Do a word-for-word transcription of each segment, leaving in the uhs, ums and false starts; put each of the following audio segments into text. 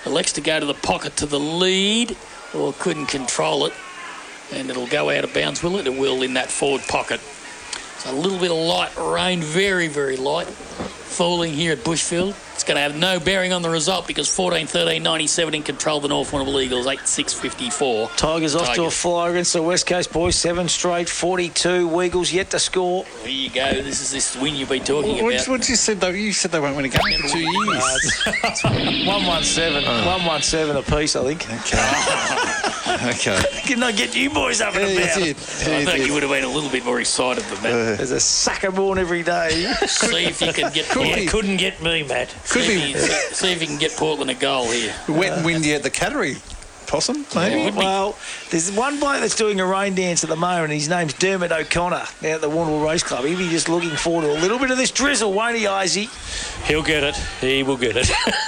Elects to go to the pocket to the lead, or couldn't control it. And it'll go out of bounds, will it? It will in that forward pocket. So a little bit of light rain, very, very light, falling here at Bushfield. It's going to have no bearing on the result because fourteen thirteen ninety-seven in control of the North Warrnambool Eagles, eight six fifty-four. Tigers off Tigers. to a flyer against the West Coast boys, seven straight, forty-two. Weagles yet to score. There you go. This is this win you've been talking What, about. what you said though? You said they won't win a game for two years. one one seven. one one seven apiece, I think. Okay. okay. Can I get you boys up and Yeah, about? you did. Yeah, I you thought did. you would have been a little bit more excited than that. Uh, There's a sucker born every day. See if you can get Could Portland. be. Couldn't get me, Matt. Could see, be if you, see if you can get Portland a goal here. wet and windy at the Cattery. Possum, Yeah, maybe? would be. Well, there's one bloke that's doing a rain dance at the moment. His name's Dermot O'Connor now at the Warrnambool Race Club. He'll be just looking forward to a little bit of this drizzle, won't he, Izzy? He'll get it. He will get it.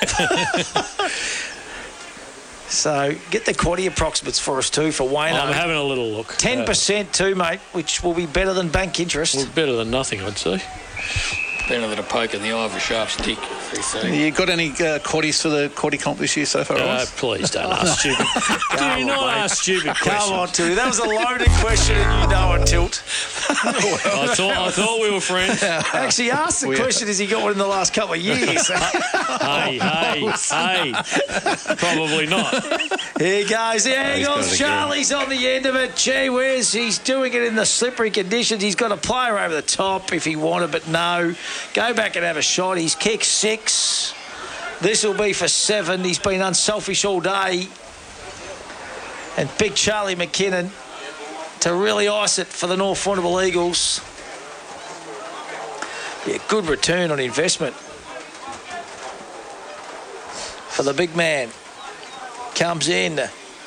So get the quaddy approximates for us too for Wayne. I'm having a little look. ten percent too, mate, which will be better than bank interest. Uh, well, better than nothing, I'd say. Better than a poke in the eye of a sharp stick. They say. You got any uh, quaddies for the quaddie comp this year so far, Uh, Ross? please don't ask stupid. Do on, not mate. ask stupid Come questions. on, Tilly. That was a loaded question and you know it, Tilt. I thought I thought we were friends. Actually asked the We are. question, has he got one in the last couple of years? Hey, hey, hey. Probably not. Here goes the he's got it Eagles. again. Charlie's on the end of it. Gee whiz, he's doing it in the slippery conditions. He's got a player over the top if he wanted, but no. Go back and have a shot. He's kicked six. This will be for seven. He's been unselfish all day. And big Charlie McKinnon to really ice it for the North Warrnambool Eagles. Yeah, good return on investment for the big man. Comes in,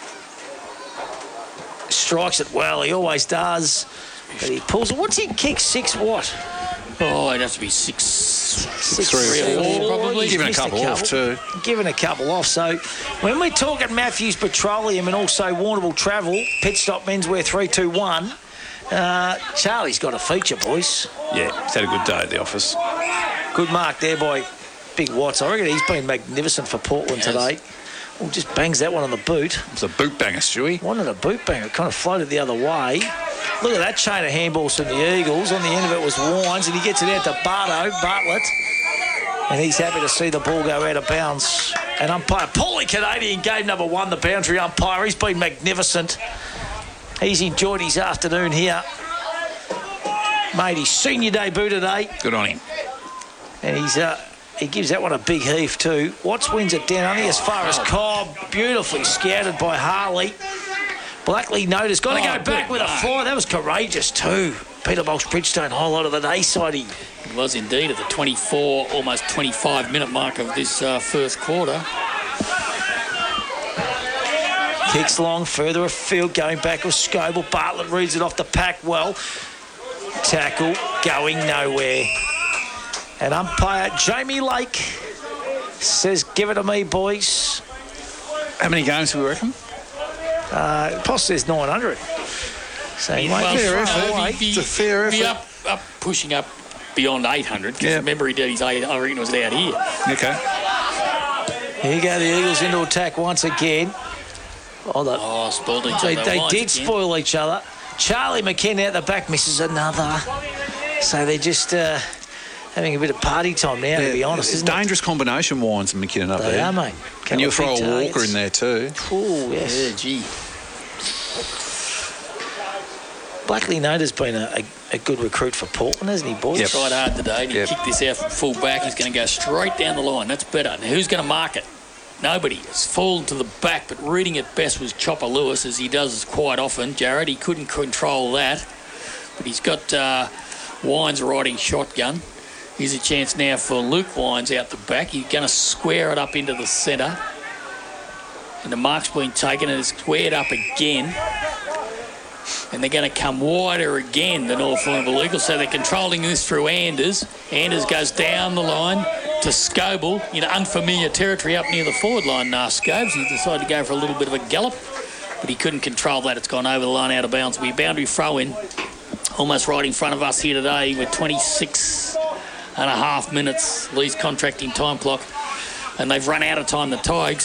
strikes it well. He always does, but he pulls. What's he kick six? What? Oh, it'd have to be six, Six, three or four, probably. He's Giving a missed couple off too. Giving a couple off. So when we're talking Matthews Petroleum and also Warrnambool Travel, Pit Stop Menswear three two one, uh, Charlie's got a feature, boys. Yeah, he's had a good day at the office. Good mark there by Big Watts. I reckon he's been magnificent for Portland Yes. today. Oh, just bangs that one on the boot. It's a boot banger, Stewie. Wanted a boot banger. It kind of floated the other way. Look at that chain of handballs from the Eagles. On the end of it was Wines, and he gets it out to Bardo, Bartlett. And he's happy to see the ball go out of bounds. And umpire Paulie Canadian, game number one, the boundary umpire. He's been magnificent. He's enjoyed his afternoon here. Made his senior debut today. Good on him. And he's uh, he gives that one a big heave too. Watts wins it down only as far as Cobb. Beautifully scouted by Harley. Blackley Nota's got to Oh, go back good with a mark. fly. That was courageous too. Peter Box Bridgestone highlight of the day, sidey. It was indeed at the twenty-four, almost twenty-five minute mark of this uh, first quarter. Kicks long, further afield, going back with Scoble. Bartlett reads it off the pack well. Tackle going nowhere. And umpire Jamie Lake says, give it to me, boys. How many games do we reckon? Uh, Poss says nine hundred. So he won't Well, be fair far effort. away. He'd be, It's a fair be effort. up, up, pushing up beyond eight hundred. Because Yeah. remember, he did his eight, I reckon it was out here. Okay. Here go the Eagles into attack once again. Oh, the, Oh, spoiled each they other they once did again. spoil each other. Charlie McKenna out the back misses another. So they're just uh, having a bit of party time now, to be honest, It's isn't it? dangerous combination, Wines and McKinnon up They there. are, mate. And you'll Couple throw of a big Walker targets. in there too. Oh, yes. Yeah, gee. Blackley Nota's been a, a, a good recruit for Portland, hasn't he, boys? Yep. Tried hard today, and he Yep. kicked this out from full back. He's going to go straight down the line. That's better. Now, who's going to mark it? Nobody. It's fallen to the back, but reading it best was Chopper Lewis, as he does quite often. Jared, he couldn't control that. But he's got uh, Wines riding shotgun. Here's a chance now for Luke Wines out the back. He's going to square it up into the centre. And the mark's been taken and it's squared up again. And they're going to come wider again, the North Warrnambool Eagles. So they're controlling this through Anders. Anders goes down the line to Scoble in unfamiliar territory up near the forward line. Now, Scobes, he decided to go for a little bit of a gallop, but he couldn't control that. It's gone over the line out of bounds. It'll be a boundary throw in, almost right in front of us here today with twenty-six and a half minutes, Lee's contracting time clock. And they've run out of time, the Tigers.